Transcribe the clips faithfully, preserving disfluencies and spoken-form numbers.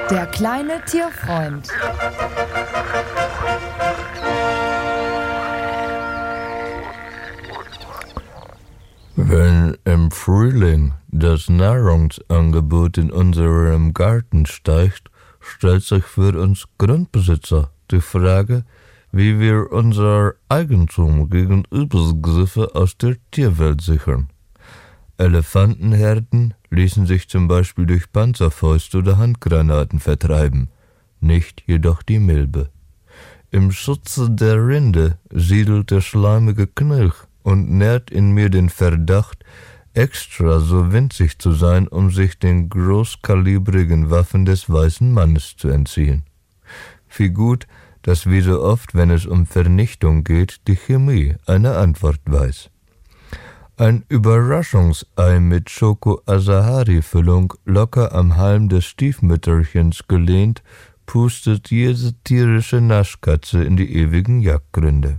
Der kleine Tierfreund. Wenn im Frühling das Nahrungsangebot in unserem Garten steigt, stellt sich für uns Grundbesitzer die Frage, wie wir unser Eigentum gegen Übergriffe aus der Tierwelt sichern. Elefantenherden ließen sich zum Beispiel durch Panzerfäuste oder Handgranaten vertreiben, nicht jedoch die Milbe. Im Schutze der Rinde siedelt der schleimige Knilch und nährt in mir den Verdacht, extra so winzig zu sein, um sich den großkalibrigen Waffen des weißen Mannes zu entziehen. Wie gut, dass wie so oft, wenn es um Vernichtung geht, die Chemie eine Antwort weiß. Ein Überraschungsei mit Schoko-Asahari-Füllung, locker am Halm des Stiefmütterchens gelehnt, pustet jede tierische Naschkatze in die ewigen Jagdgründe.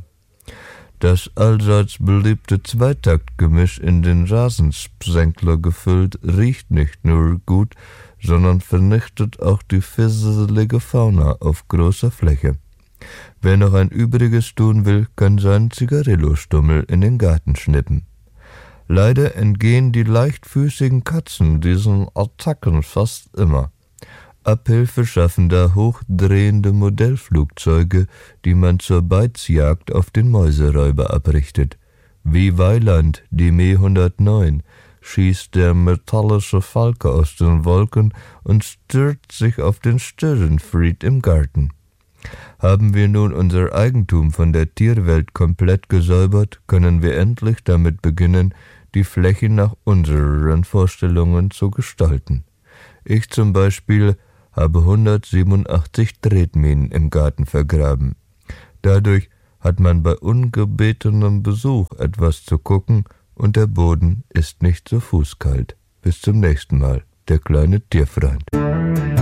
Das allseits beliebte Zweitaktgemisch in den Rasenspsenkler gefüllt riecht nicht nur gut, sondern vernichtet auch die fisselige Fauna auf großer Fläche. Wer noch ein Übriges tun will, kann seinen Zigarillo-Stummel in den Garten schnippen. Leider entgehen die leichtfüßigen Katzen diesen Attacken fast immer. Abhilfe schaffen da hochdrehende Modellflugzeuge, die man zur Beizjagd auf den Mäuseräuber abrichtet. Wie Weiland, die Me hundertneun, schießt der metallische Falke aus den Wolken und stürzt sich auf den Störenfried im Garten. Haben wir nun unser Eigentum von der Tierwelt komplett gesäubert, können wir endlich damit beginnen, die Fläche nach unseren Vorstellungen zu gestalten. Ich zum Beispiel habe hundertsiebenundachtzig Tretminen im Garten vergraben. Dadurch hat man bei ungebetenem Besuch etwas zu gucken und der Boden ist nicht so fußkalt. Bis zum nächsten Mal, der kleine Tierfreund.